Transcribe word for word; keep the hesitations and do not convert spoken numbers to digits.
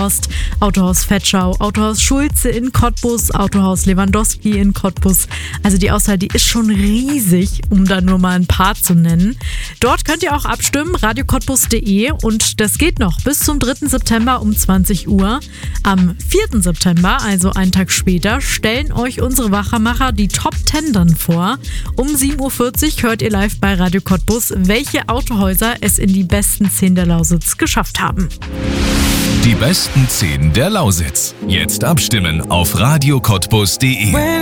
Horst, Autohaus Vetschau, Autohaus Schulze in Cottbus, Autohaus Lewandowski in Cottbus. Also die Auswahl, die ist schon riesig, um da nur mal ein paar zu nennen. Dort könnt ihr auch abstimmen, radio cottbus punkt de, und das geht noch bis zum dritten September um zwanzig Uhr. Am vierten September, also einen Tag später, stellen euch unsere Wachermacher die Top zehn dann vor. Um sieben Uhr vierzig hört ihr live bei Radio Cottbus, welche Autohäuser es in die besten zehn der Lausitz geschafft haben. Die besten zehn der Lausitz. Jetzt abstimmen auf radio cottbus punkt de.